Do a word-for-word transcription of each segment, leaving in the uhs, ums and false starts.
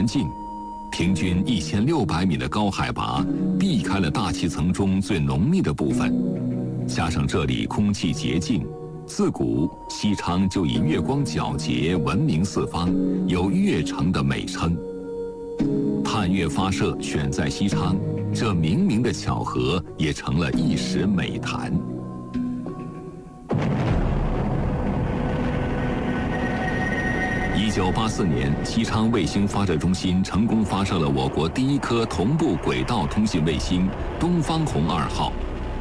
境，平均一千六百米的高海拔，避开了大气层中最浓密的部分，加上这里空气洁净，自古西昌就以月光皎洁闻名四方，有月城的美称。探月发射选在西昌，这冥冥的巧合也成了一时美谈。一九八四年，西昌卫星发射中心成功发射了我国第一颗同步轨道通信卫星“东方红二号”。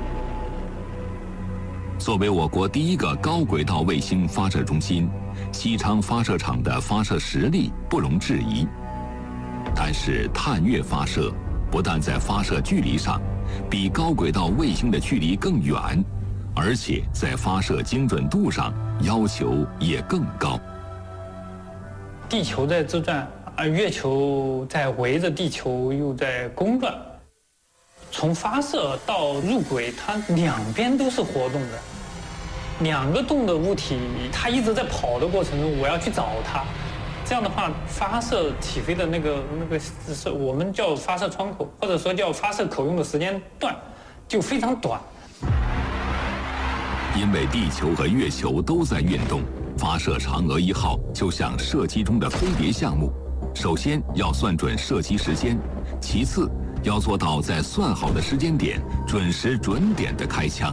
作为我国第一个高轨道卫星发射中心，西昌发射场的发射实力不容置疑。但是，探月发射不但在发射距离上比高轨道卫星的距离更远，而且在发射精准度上要求也更高。 地球在自转，而月球在围着地球又在公转。从发射到入轨，它两边都是活动的，两个动的物体，它一直在跑的过程中，我要去找它。这样的话，发射起飞的那个那个是我们叫发射窗口，或者说叫发射口用的时间段，就非常短。 因为地球和月球都在运动，发射嫦娥一号就像射击中的飞碟项目，首先要算准射击时间，其次要做到在算好的时间点准时准点的开枪。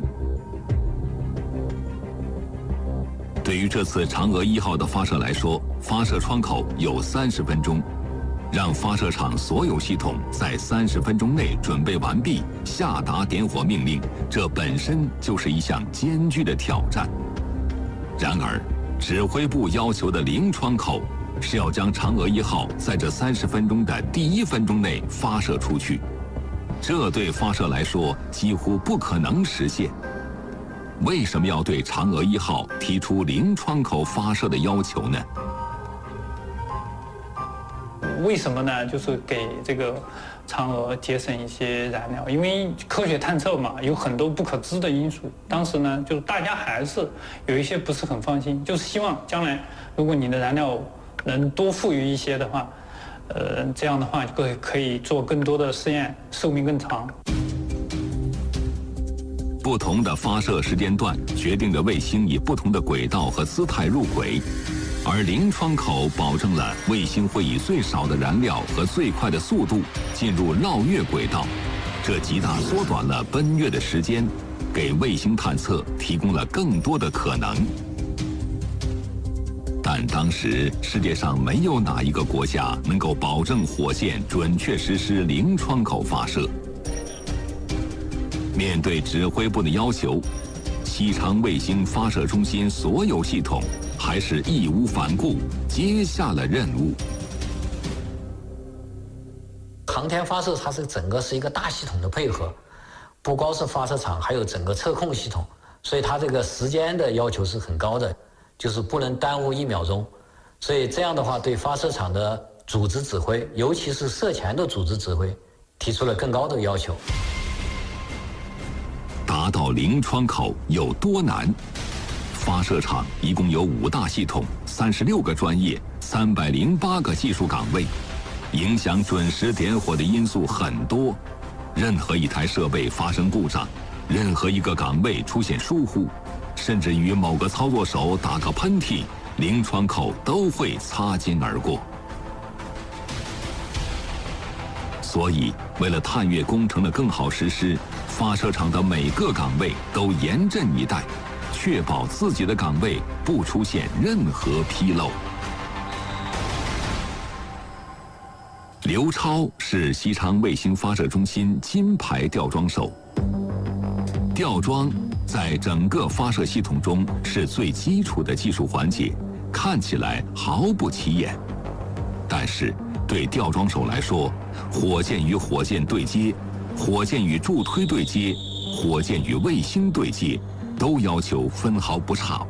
对于这次嫦娥一号的发射来说，发射窗口有三十分钟，让发射场所有系统在三十分钟内准备完毕，下达点火命令，这本身就是一项艰巨的挑战。然而，指挥部要求的零窗口是要将嫦娥一号在这三十分钟的第一分钟内发射出去，这对发射来说几乎不可能实现。为什么要对嫦娥一号提出零窗口发射的要求呢？ 为什么呢？就是给这个嫦娥节省一些燃料，因为科学探测嘛，有很多不可知的因素。当时呢，就是大家还是有一些不是很放心，就是希望将来如果你的燃料能多富裕一些的话，呃，这样的话就可以做更多的试验，寿命更长。 不同的发射时间段决定了卫星以不同的轨道和姿态入轨，而零窗口保证了卫星会以最少的燃料和最快的速度进入绕月轨道，这极大缩短了奔月的时间，给卫星探测提供了更多的可能。但当时世界上没有哪一个国家能够保证火箭准确实施零窗口发射。面对指挥部的要求，西昌卫星发射中心所有系统还是义无反顾接下了任务。 航天发射它是整个是一个大系统的配合，不光是发射场，还有整个测控系统，所以它这个时间的要求是很高的，就是不能耽误一秒钟。所以这样的话，对发射场的组织指挥，尤其是射前的组织指挥，提出了更高的要求。 达到零窗口有多难？发射场一共有五大系统、三十六个专业、三百零八个技术岗位，影响准时点火的因素很多。任何一台设备发生故障，任何一个岗位出现疏忽，甚至于某个操作手打个喷嚏，零窗口都会擦肩而过。所以，为了探月工程的更好实施，发射场的每个岗位都严阵以待，确保自己的岗位不出现任何纰漏。刘超是西昌卫星发射中心金牌吊装手。吊装在整个发射系统中是最基础的技术环节，看起来毫不起眼，但是对吊装手来说，火箭与火箭对接，火箭与助推对接，火箭与卫星对接，都要求分毫不差。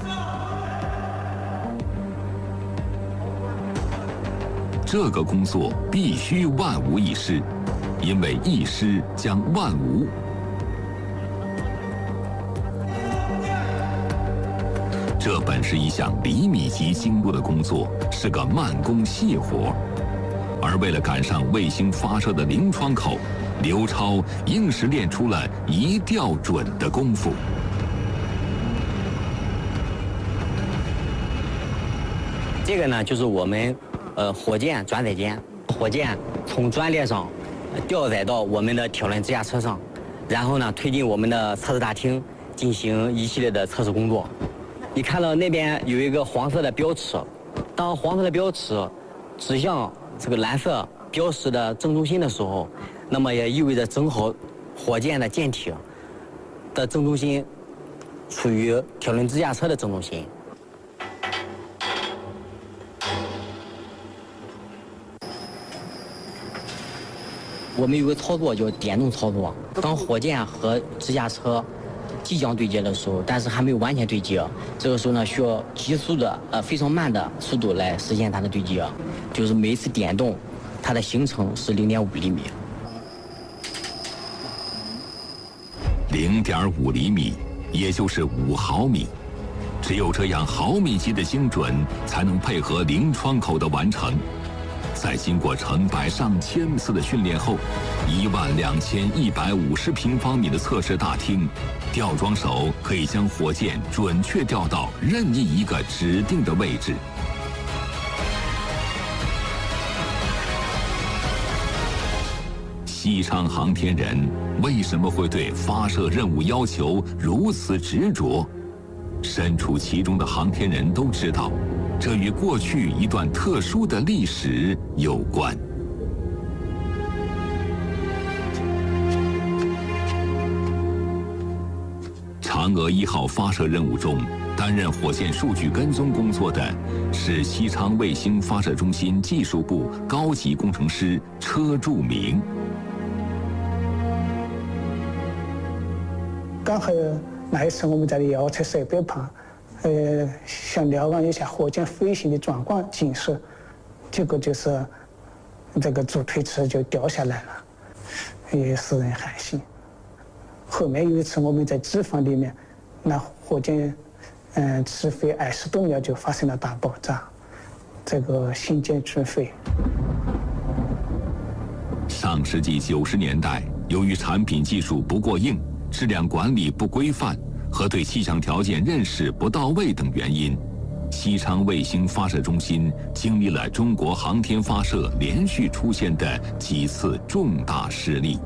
这个工作必须万无一失，因为一失将万无。这本是一项厘米级精度的工作，是个慢工细活。 而为了赶上卫星发射的零窗口，刘超硬是练出了一吊准的功夫。 这个呢，就是我们呃火箭转载件，火箭从转列上吊载到我们的铁轮支架车上，然后呢推进我们的测试大厅进行一系列的测试工作。你看到那边有一个黄色的标尺，当黄色的标尺指向这个蓝色标识的正中心的时候，那么也意味着正好火箭的舰体的正中心处于铁轮支架车的正中心。我们有个操作叫点动操作，当火箭和支架车即将对接的时候，但是还没有完全对接，这个时候呢需要急速的呃非常慢的速度来实现它的对接，就是每一次点动，它的行程是零点五厘米。 零点五厘米，也就是五毫米，只有这样毫米级的精准，才能配合零窗口的完成。在经过成百上千次的训练后，一万两千一百五十平方米的测试大厅，吊装手可以将火箭准确吊到任意一个指定的位置。西昌航天人为什么会对发射任务要求如此执着？身处其中的航天人都知道，这与过去一段特殊的历史有关。嫦娥一号发射任务中，担任火箭数据跟踪工作的是西昌卫星发射中心技术部高级工程师车柱明。 刚好那一次我们在遥测设备旁，呃，想瞭望一下火箭飞行的状况景色，结果就是这个主推迟就掉下来了，也使人寒心。后面有一次我们在机房里面，那火箭嗯起飞二十多秒就发生了大爆炸，这个信件全废。 上世纪九十年代，由于产品技术不过硬，质量管理不规范和对气象条件认识不到位等原因，西昌卫星发射中心经历了中国航天发射连续出现的几次重大失利。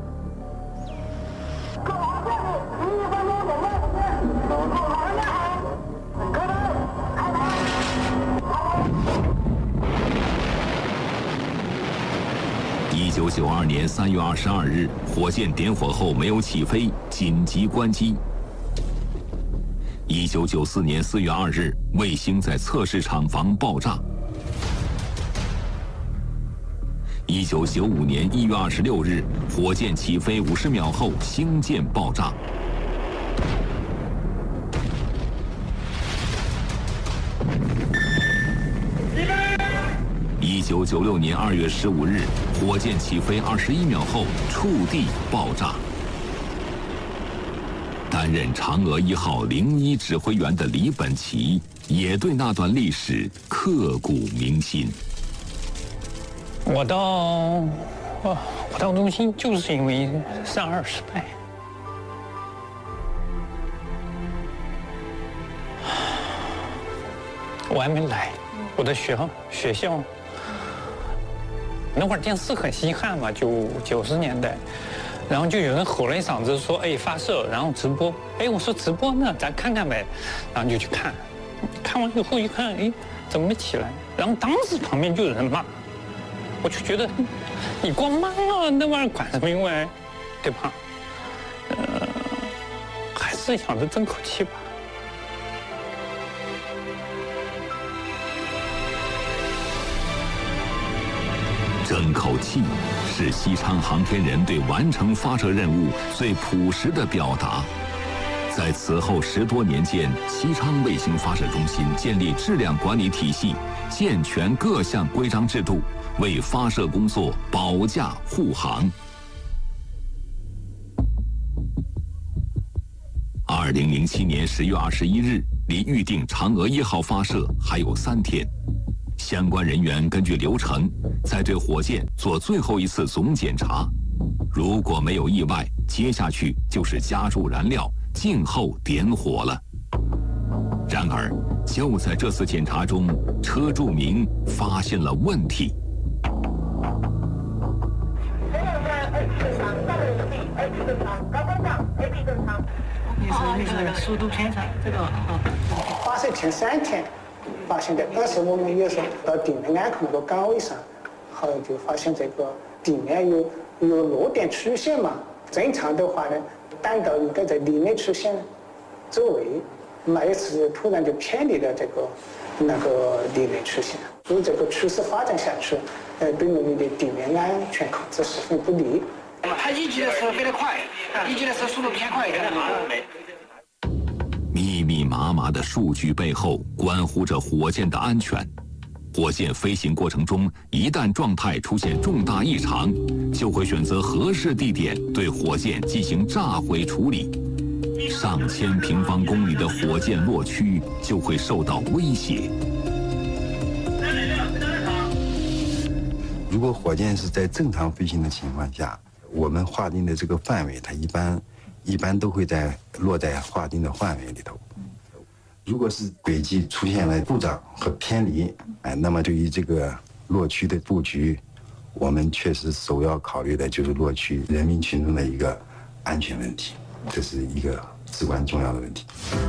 一九九二年三月二十二日，火箭点火后没有起飞，紧急关机。一九九四年四月二日，卫星在测试厂房爆炸。一九九五年一月二十六日，火箭起飞五十秒后，星舰爆炸。一九九六年二月十五日，火箭起飞二十一秒后触地爆炸。担任嫦娥一号零一指挥员的李本奇也对那段历史刻骨铭心。 我到我我到中心就是因为三二失败。我还没来，我的学校学校。那会儿电视很稀罕嘛，就九十年代，然后就有人吼了一嗓子说：“哎，发射！”然后直播。哎，我说直播呢，咱看看呗，然后就去看。看完以后一看，哎，怎么没起来？然后当时旁边就有人骂，我就觉得你光骂啊，那玩意儿管什么用哎，对吧？呃，还是想着争口气吧。 争口气是西昌航天人对完成发射任务最朴实的表达。在此后十多年间，西昌卫星发射中心建立质量管理体系，健全各项规章制度，为发射工作保驾护航。二零零七年十月二十一日，离预定嫦娥一号发射还有三天。 相关人员根据流程，在对火箭做最后一次总检查。如果没有意外，接下去就是加注燃料，静候点火了。然而，就在这次检查中，车柱明发现了问题。 你是那个速度偏差，这个啊。发射前三天发现的，当时我们也是到地面安控那个岗位上，后来就发现这个地面有有落点曲线嘛。正常的话呢，弹道应该在地面曲线周围，那一次突然就偏离了这个那个地面曲线，所以这个趋势发展下去，呃，对我们的地面安全控制十分不利。 它一级的时候飞得快，一级的时候速度偏快一点。 密密麻麻的数据背后关乎着火箭的安全。火箭飞行过程中，一旦状态出现重大异常，就会选择合适地点对火箭进行炸毁处理。上千平方公里的火箭落区就会受到威胁。 如果火箭是在正常飞行的情况下，我们划定的这个范围，它一般一般都会在落在划定的范围里头。如果是轨迹出现了故障和偏离，哎，那么对于这个落区的布局，我们确实首要考虑的就是落区人民群众的一个安全问题，这是一个至关重要的问题。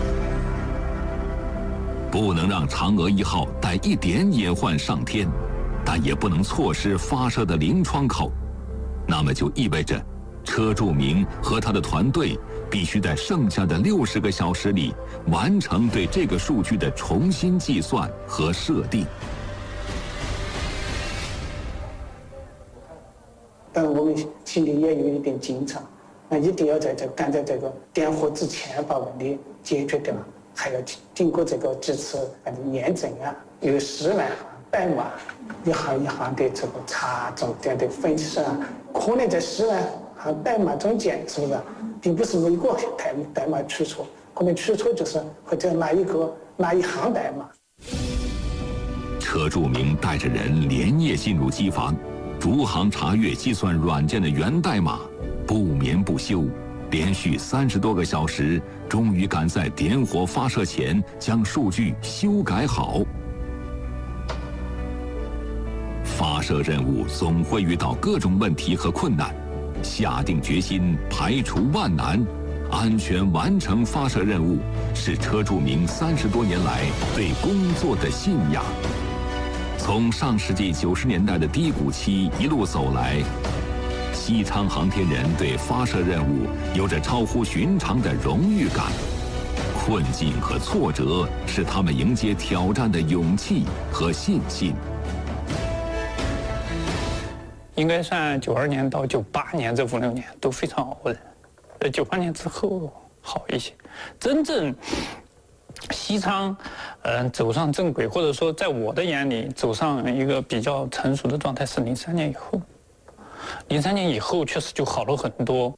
不能让嫦娥一号带一点隐患上天，但也不能错失发射的零窗口。那么就意味着，车柱明和他的团队必须在剩下的六十个小时里完成对这个数据的重新计算和设定。 但我们心里也有一点紧张，那一定要在这赶在这个点火之前把问题解决掉，还要经过这个几次反正验证啊，有十万行代码，一行一行的这个查重点的分析啊，可能在十万行代码中间，是不是，并不是每个代代码出错，可能出错就是或者哪一个哪一行代码。 车柱明带着人连夜进入机房，逐行查阅计算软件的源代码，不眠不休，连续三十多个小时，终于赶在点火发射前将数据修改好。发射任务总会遇到各种问题和困难，下定决心排除万难，安全完成发射任务，是车柱明三十多年来对工作的信仰。从上世纪九十年代的低谷期一路走来，西昌航天人对发射任务有着超乎寻常的荣誉感。困境和挫折是他们迎接挑战的勇气和信心。 应该算九二年到九八年这五六年都非常熬的，呃，九八年之后好一些。真正西昌，呃，走上正轨，或者说在我的眼里走上一个比较成熟的状态是零三年以后。零三年以后确实就好了很多。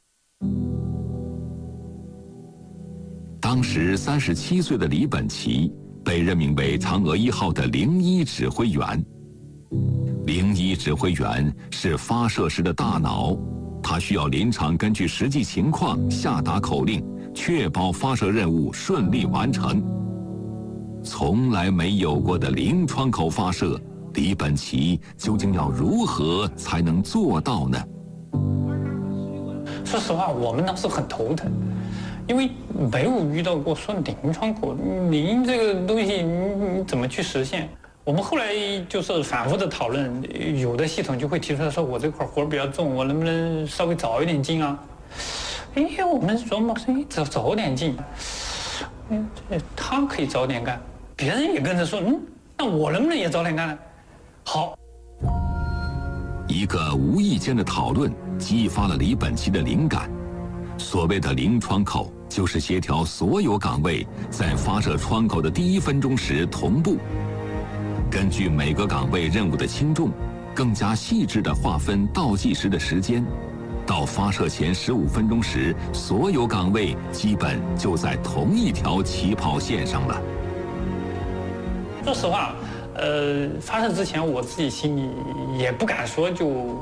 当时三十七岁的李本齐被任命为嫦娥一号的零一指挥员。零一指挥员是发射时的大脑，他需要临场根据实际情况下达口令，确保发射任务顺利完成。从来没有过的零窗口发射，李本齐究竟要如何才能做到呢？ 说实话，我们当时很头疼，因为没有遇到过说零窗口，零这个东西你你怎么去实现？我们后来就是反复的讨论，有的系统就会提出来说，我这块活比较重，我能不能稍微早一点进啊？哎，我们琢磨说，哎，早早点进，嗯，他可以早点干，别人也跟着说，嗯，那我能不能也早点干呢？好， 一个无意间的讨论激发了李本齐的灵感。所谓的零窗口，就是协调所有岗位在发射窗口的第一分钟时同步。根据每个岗位任务的轻重，更加细致地划分倒计时的时间。到发射前十五分钟时，所有岗位基本就在同一条起跑线上了。 说实话，呃， 呃，发射之前我自己心里也不敢说就